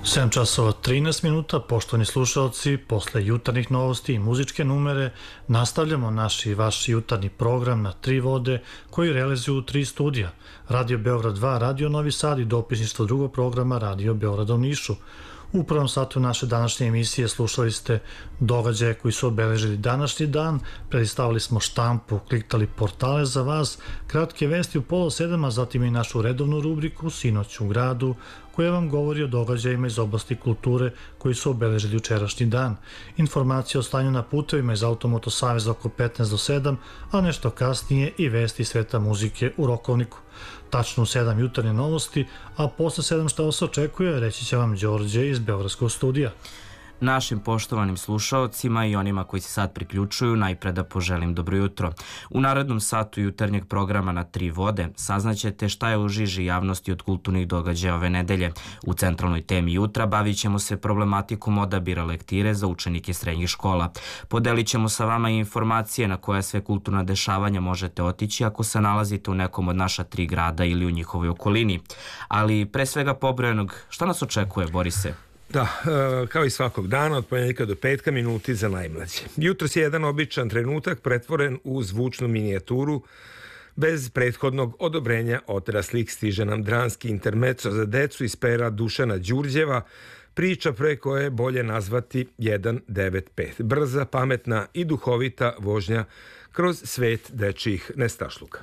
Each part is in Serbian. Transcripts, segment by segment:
7 časova 13 minuta, poštovani slušalci, posle jutarnjih novosti i muzičke numere nastavljamo naš i vaš jutarnji program na tri vode koji realizuju tri studija. Radio Beograd 2, Radio Novi Sad i dopisništvo drugog programa Radio Beograda u Nišu. U prvom satu naše današnje emisije slušali ste događaje koji su obeležili današnji dan, predstavili smo štampu, kliktali portale za vas, kratke vesti u 6:30, a zatim i našu redovnu rubriku Sinoć u gradu, koja vam govori o događajima iz oblasti kulture koji su obeležili jučerašnji dan. Informacije o stanju na putevima iz Automoto Saveza oko 15 do 7, a nešto kasnije i vesti sveta muzike u Rokovniku. Tačno u 7 jutarnje novosti, a posle 7 šta vas očekuje, reći će vam Đorđe iz Beogradskog studija. Našim poštovanim slušaocima i onima koji se sad priključuju, najpre da poželim dobro jutro. U narednom satu jutarnjeg programa na tri vode saznaćete šta je u žiži javnosti od kulturnih događaja ove nedelje. U centralnoj temi jutra bavit ćemo se problematikom odabira lektire za učenike srednjih škola. Podelit ćemo sa vama i informacije na koja sve kulturna dešavanja možete otići ako se nalazite u nekom od naša tri grada ili u njihovoj okolini. Ali pre svega pobrojenog, šta nas očekuje, Borise? Da, kao i svakog dana, od ponedjeljka do petka, minuti za najmlađe. Jutros je jedan običan trenutak pretvoren u zvučnu minijaturu. Bez prethodnog odobrenja odraslih stiže nam dramski intermezzo za decu iz pera Dušana Đurđeva, priča pre koje je bolje nazvati 195. Brza, pametna i duhovita vožnja kroz svet dečijih nestašluka.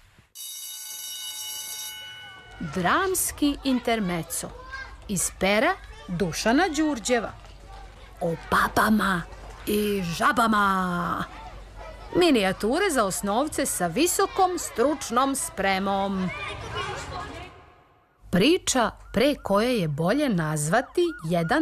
Dramski intermezzo iz pera Dušana Đurđeva o babama i žabama. Minijature za osnovce sa visokom stručnom spremom. Priča pre koje je bolje nazvati 1